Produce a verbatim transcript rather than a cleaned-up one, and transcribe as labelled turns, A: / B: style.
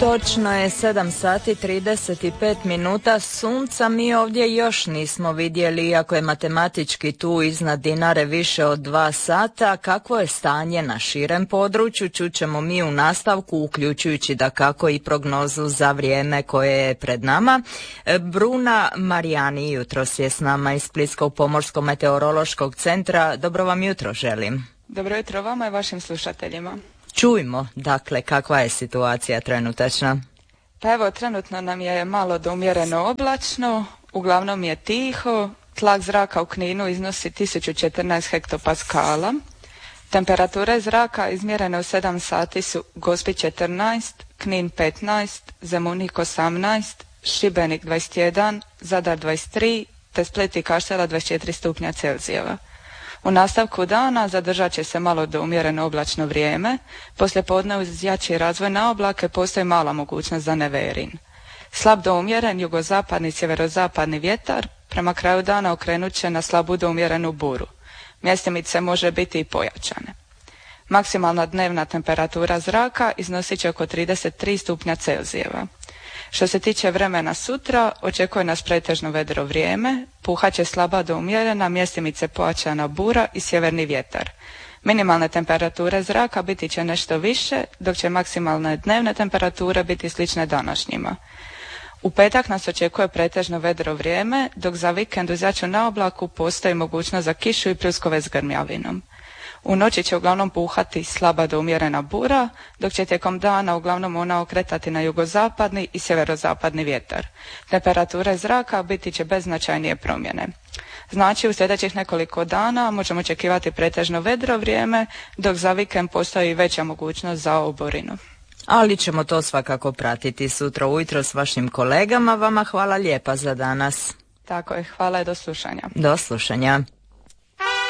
A: Točno je sedam sati trideset pet minuta, sunca mi ovdje još nismo vidjeli, iako je matematički tu iznad Dinare više od dva sata. Kakvo je stanje na širem području, čućemo mi u nastavku, uključujući dakako i prognozu za vrijeme koje je pred nama. Bruna Marijani jutros je s nama iz Splitskog pomorskog meteorološkog centra. Dobro vam jutro želim.
B: Dobro jutro vama i vašim slušateljima.
A: Čujmo, dakle, kakva je situacija trenutačna?
B: Pa evo, trenutno nam je malo do umjereno oblačno, uglavnom je tiho, tlak zraka u Kninu iznosi tisuću četrnaest hektopaskala, temperature zraka izmjerene u sedam sati su Gospić četrnaest, Knin petnaest, Zemunik osamnaest, Šibenik dvadeset jedan, Zadar dvadeset tri, te Split i Kaštela dvadeset četiri stupnja Celzijeva. U nastavku dana zadržat će se malo do umjereno oblačno vrijeme, poslije podne uz jači razvoj na oblake postoji mala mogućnost za neverin. Slab do umjeren jugozapadni sjeverozapadni vjetar prema kraju dana okrenut će na slabu do umjerenu buru. Mjestimice može biti i pojačane. Maksimalna dnevna temperatura zraka iznosit će oko trideset tri stupnja Celzijeva. Što se tiče vremena sutra, očekuje nas pretežno vedro vrijeme, puhat će slaba do umjerena, mjestimice pojačana bura i sjeverni vjetar. Minimalne temperature zraka biti će nešto više, dok će maksimalne dnevne temperature biti slične današnjima. U petak nas očekuje pretežno vedro vrijeme, dok za vikend uz jaču na oblaku postoji mogućnost za kišu i pljuskove s grmljavinom. U noći će uglavnom puhati slaba do umjerena bura, dok će tijekom dana uglavnom ona okretati na jugozapadni i sjeverozapadni vjetar. Temperature zraka biti će bez značajnije promjene. Znači u sljedećih nekoliko dana možemo očekivati pretežno vedro vrijeme, dok za vikend postoji veća mogućnost za oborinu.
A: Ali ćemo to svakako pratiti sutra ujutro s vašim kolegama. Vama hvala lijepa za danas.
B: Tako je, hvala i do slušanja.
A: Do slušanja.